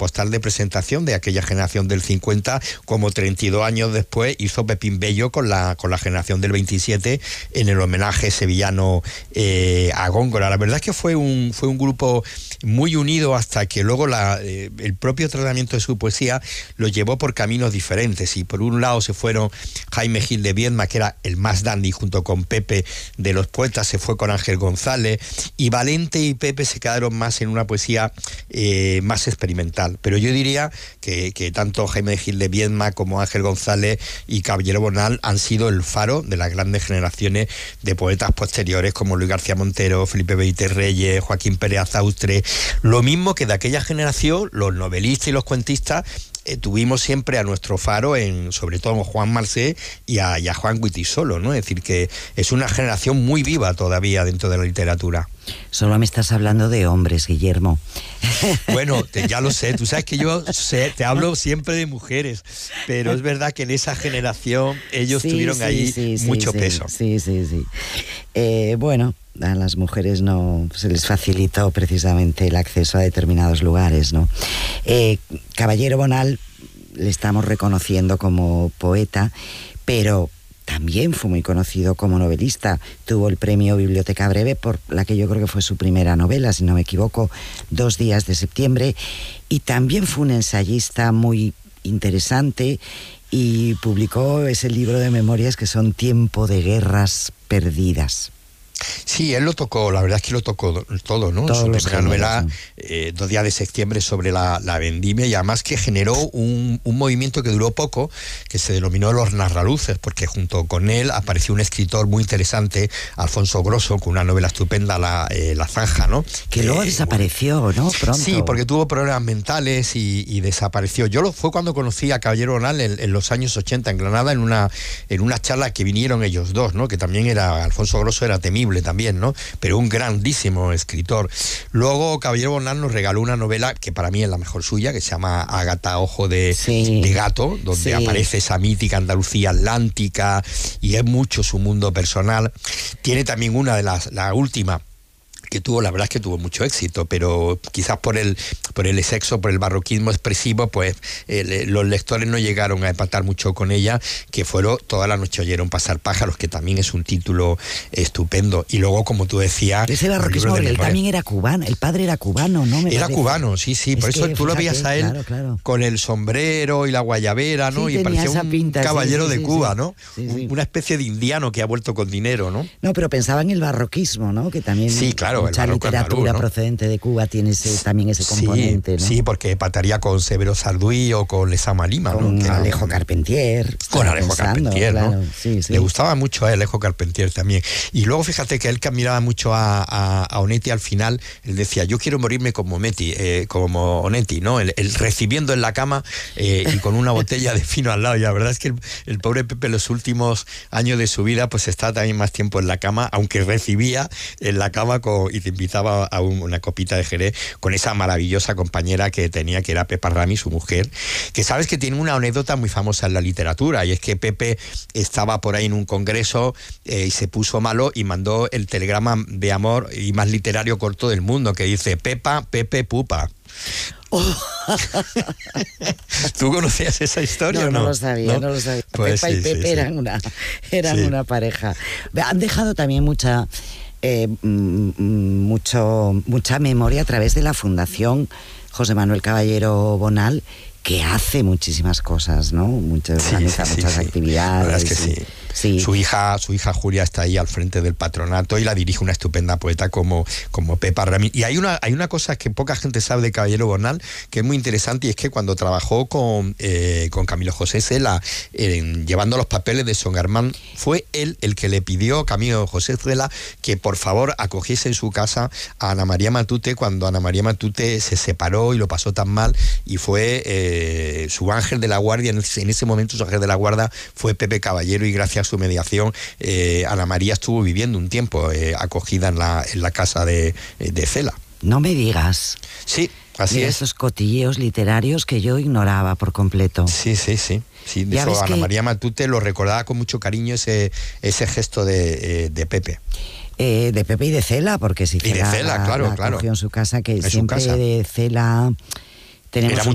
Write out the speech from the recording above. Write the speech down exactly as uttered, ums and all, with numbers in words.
postal de presentación de aquella generación del cincuenta, como treinta y dos años después hizo Pepín Bello con la, con la generación del veintisiete en el homenaje sevillano eh, a Góngora. La verdad es que fue un, fue un grupo muy unido hasta que luego la, eh, el propio tratamiento de su poesía lo llevó por caminos diferentes, y por un lado se fueron Jaime Gil de Viedma, que era el más dandy junto con Pepe de los poetas, se fue con Ángel González, y Valente y Pepe se quedaron más en una poesía eh, más experimental. Pero yo diría que, que tanto Jaime Gil de Viedma como Ángel González y Caballero Bonal han sido el faro de las grandes generaciones de poetas posteriores como Luis García Montero, Felipe Benítez Reyes, Joaquín Pérez Azaustre. Lo mismo que de aquella generación, los novelistas y los cuentistas, eh, tuvimos siempre a nuestro faro en, sobre todo, Juan Marcé y a, y a Juan Guitisolo, ¿no? Es decir, que es una generación muy viva todavía dentro de la literatura. Solo me estás hablando de hombres, Guillermo. Bueno, te, ya lo sé, tú sabes que yo sé, te hablo siempre de mujeres, pero es verdad que en esa generación ellos sí, tuvieron sí, ahí sí, mucho sí, peso. Sí, sí, sí. Eh, bueno, a las mujeres no se les facilitó precisamente el acceso a determinados lugares, ¿no? Eh, Caballero Bonal le estamos reconociendo como poeta, pero también fue muy conocido como novelista. Tuvo el premio Biblioteca Breve por la que yo creo que fue su primera novela, si no me equivoco, Dos días de septiembre, y también fue un ensayista muy interesante y publicó ese libro de memorias que son Tiempo de guerras perdidas. Sí, él lo tocó, la verdad es que lo tocó todo, ¿no? Todos Su los primera géneros, novela, ¿no? eh, Dos días de septiembre, sobre la, la vendimia, y además que generó un, un movimiento que duró poco, que se denominó los narraluces, porque junto con él apareció un escritor muy interesante, Alfonso Grosso, con una novela estupenda, La, eh, la Zanja, ¿no? Que luego eh, desapareció, ¿no? Pronto. Sí, porque tuvo problemas mentales y, y desapareció. Yo lo fue cuando conocí a Caballero Bonal en, en los años ochenta en Granada, en una, en una charla que vinieron ellos dos, ¿no? Que también era, Alfonso Grosso era temible también, ¿no? Pero un grandísimo escritor. Luego Caballero Bonal nos regaló una novela que para mí es la mejor suya, que se llama Ágata, ojo de, sí. de gato, donde sí. aparece esa mítica Andalucía atlántica y es mucho su mundo personal. Tiene también una de las, la última, que tuvo, la verdad es que tuvo mucho éxito, pero quizás por el por el sexo, por el barroquismo expresivo, pues eh, los lectores no llegaron a empatar mucho con ella, que fueron Toda la noche oyeron pasar pájaros, que también es un título estupendo. Y luego, como tú decías... Ese barroquismo, él también era cubano, el padre era cubano, ¿no? Me era parece. cubano, sí, sí, es por eso que, tú fíjate, lo veías a él, claro, claro, con el sombrero y la guayabera, ¿no? Sí, y parecía un pinta, caballero sí, sí, de sí, Cuba, sí. ¿no? Sí, sí. Una especie de indiano que ha vuelto con dinero, ¿no? No, pero pensaba en el barroquismo, ¿no? Que también... Sí, claro, mucha literatura andaluz, ¿no? procedente de Cuba tiene ese, también ese componente, sí, ¿no? Sí, porque pataría con Severo Sarduí o con Lezama Lima, con ¿no? Que Alejo era, Carpentier. Con Alejo pensando, Carpentier, claro, ¿no? Sí, sí. Le gustaba mucho a Alejo Carpentier también. Y luego fíjate que él que admiraba mucho a, a, a Onetti al final, él decía, yo quiero morirme como Onetti, eh, como Onetti, ¿no? El, el recibiendo en la cama eh, y con una botella de vino al lado. Y la verdad es que el, el pobre Pepe los últimos años de su vida pues estaba también más tiempo en la cama, aunque recibía en la cama con, y te invitaba a un, una copita de Jerez con esa maravillosa compañera que tenía, que era Pepa Rami, su mujer, que sabes que tiene una anécdota muy famosa en la literatura, y es que Pepe estaba por ahí en un congreso eh, y se puso malo y mandó el telegrama de amor y más literario corto del mundo, que dice Pepa, Pepe, Pupa. Oh. ¿Tú conocías esa historia no, o no? No lo sabía, no, no lo sabía. Pues Pepa sí, y Pepe sí, eran, sí. Una, eran sí. una pareja. Han dejado también mucha... Eh, mucho, mucha memoria a través de la Fundación José Manuel Caballero Bonal, que hace muchísimas cosas, ¿no? Muchas, sí, organiza sí, muchas sí, actividades. La verdad es que sí. Sí. Su hija, su hija Julia está ahí al frente del patronato y la dirige una estupenda poeta como, como Pepa Rami. Y hay una, hay una cosa que poca gente sabe de Caballero Bonal, que es muy interesante, y es que cuando trabajó con, eh, con Camilo José Cela, eh, llevando los papeles de Son Germán, fue él el que le pidió a Camilo José Cela que por favor acogiese en su casa a Ana María Matute cuando Ana María Matute se separó y lo pasó tan mal, y fue eh, su ángel de la guardia, en ese, en ese momento su ángel de la guardia fue Pepe Caballero, y gracias a su mediación eh, Ana María estuvo viviendo un tiempo eh, acogida en la, en la casa de, de Cela. No me digas. Sí, así Mira, es. esos cotilleos literarios que yo ignoraba por completo. Sí, sí, sí. sí de eso Ana que... María Matute lo recordaba con mucho cariño, ese, ese gesto de, eh, de Pepe. Eh, de Pepe y de Cela, porque si Cela, y de Cela, la, claro, la claro. acogió en su casa, que en siempre casa. de Cela tenemos